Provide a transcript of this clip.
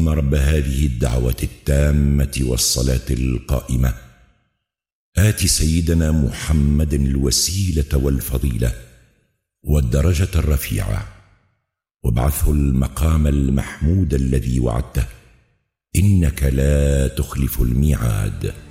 اللهم رب هذه الدعوة التامة والصلاة القائمة آت سيدنا محمد الوسيلة والفضيلة والدرجة الرفيعة وابعثه المقام المحمود الذي وعدته إنك لا تخلف الميعاد.